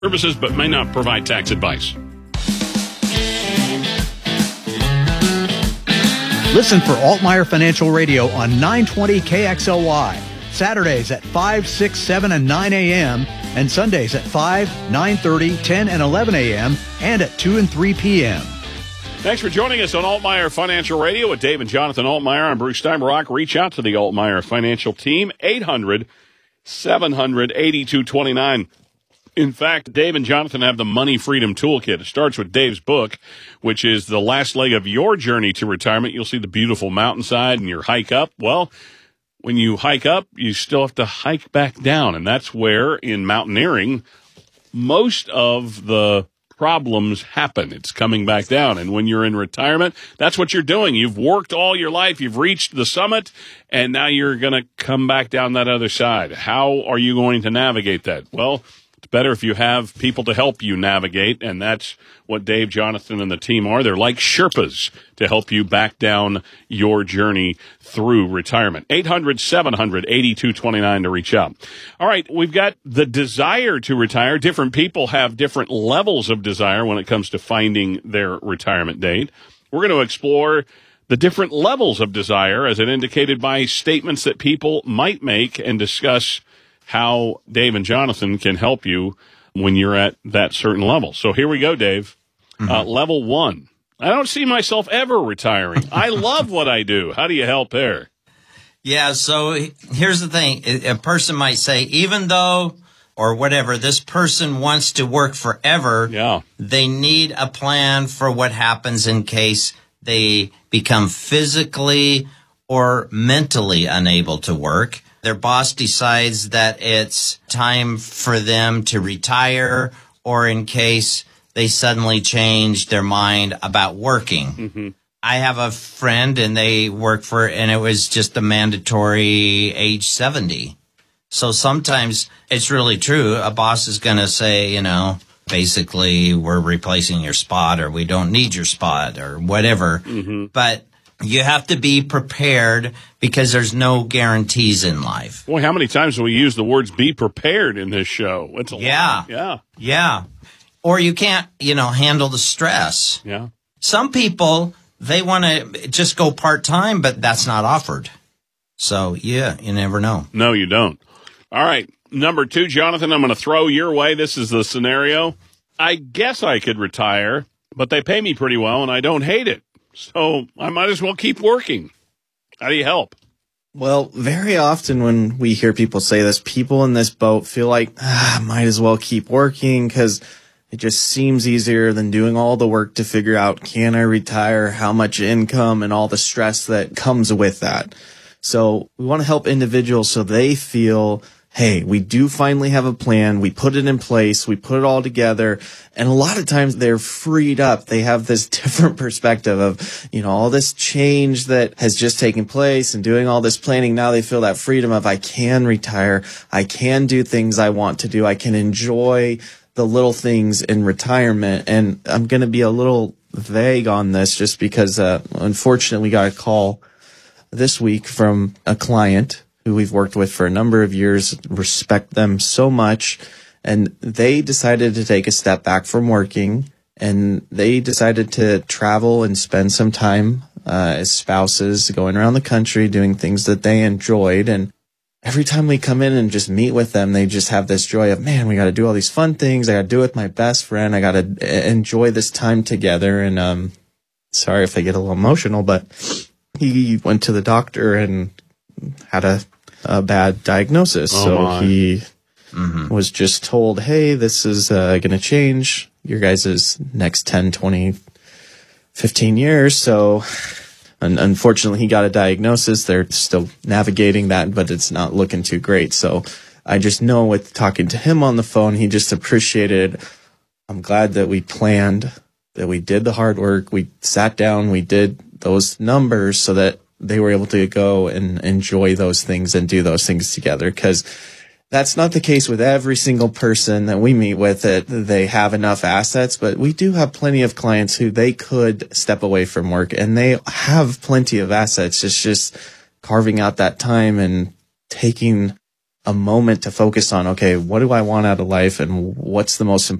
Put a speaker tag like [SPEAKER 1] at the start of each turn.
[SPEAKER 1] Services, but may not provide tax advice.
[SPEAKER 2] Listen for Altmeyer Financial Radio on 920 KXLY. Saturdays at 5, 6, 7, and 9 a.m. and Sundays at 5, 9:30, 10, and 11 a.m. and at 2 and 3 p.m.
[SPEAKER 1] Thanks for joining us on Altmeyer Financial Radio with Dave and Jonathan Altmeyer. I'm Bruce Steinbrock. Reach out to the Altmeyer Financial team, 800-700-8229. In fact, Dave and Jonathan have the Money Freedom Toolkit. It starts with Dave's book, which is the last leg of your journey to retirement. You'll see the beautiful mountainside and your hike up. Well, when you hike up, you still have to hike back down. And that's where, in mountaineering, most of the problems happen. It's coming back down. And when you're in retirement, that's what you're doing. You've worked all your life. You've reached the summit, and now you're going to come back down that other side. How are you going to navigate that? Well, it's better if you have people to help you navigate, and that's what Dave, Jonathan, and the team are. They're like Sherpas to help you back down your journey through retirement. 800-700-8229 to reach out. All right, we've got the desire to retire. Different people have different levels of desire when it comes to finding their retirement date. We're going to explore the different levels of desire as indicated by statements that people might make and discuss how Dave and Jonathan can help you when you're at that certain level. So here we go, Dave. Level 1. I don't see myself ever retiring. I love what I do. How do you help there?
[SPEAKER 3] Yeah, so here's the thing. A person might say, even though, or whatever, this person wants to work forever, they need a plan for what happens in case they become physically or mentally unable to work. Their boss decides that it's time for them to retire, or in case they suddenly change their mind about working. Mm-hmm. I have a friend, and they work and it was just a mandatory age 70. So sometimes it's really true. A boss is going to say, basically, we're replacing your spot, or we don't need your spot, or whatever. Mm-hmm. But you have to be prepared because there's no guarantees in life.
[SPEAKER 1] Boy, how many times do we use the words be prepared in this show? It's a lot.
[SPEAKER 3] Yeah. Or you can't, handle the stress.
[SPEAKER 1] Yeah.
[SPEAKER 3] Some people, they want to just go part-time, but that's not offered. So, you never know.
[SPEAKER 1] No, you don't. All right. Number 2, Jonathan, I'm going to throw your way. This is the scenario. I guess I could retire, but they pay me pretty well, and I don't hate it. So I might as well keep working. How do you help?
[SPEAKER 4] Well, very often when we hear people say this, people in this boat feel like, might as well keep working because it just seems easier than doing all the work to figure out, can I retire, how much income, and all the stress that comes with that. So we want to help individuals so they feel, hey, we do finally have a plan. We put it in place. We put it all together. And a lot of times they're freed up. They have this different perspective of, all this change that has just taken place and doing all this planning. Now they feel that freedom of, I can retire. I can do things I want to do. I can enjoy the little things in retirement. And I'm going to be a little vague on this just because, unfortunately, we got a call this week from a client who we've worked with for a number of years, respect them so much, and they decided to take a step back from working, and they decided to travel and spend some time as spouses, going around the country, doing things that they enjoyed. And every time we come in and just meet with them, they just have this joy of, man, we got to do all these fun things. I got to do it with my best friend. I got to enjoy this time together. And sorry if I get a little emotional, but he went to the doctor and had a bad diagnosis. He was just told, hey, this is going to change your guys' next 10, 20, 15 years. So unfortunately, he got a diagnosis. They're still navigating that, but it's not looking too great. So I just know with talking to him on the phone, he just appreciated, I'm glad that we planned, that we did the hard work. We sat down, we did those numbers so that they were able to go and enjoy those things and do those things together. Because that's not the case with every single person that we meet with, that they have enough assets, but we do have plenty of clients who they could step away from work and they have plenty of assets. It's just carving out that time and taking a moment to focus on, okay, what do I want out of life and what's the most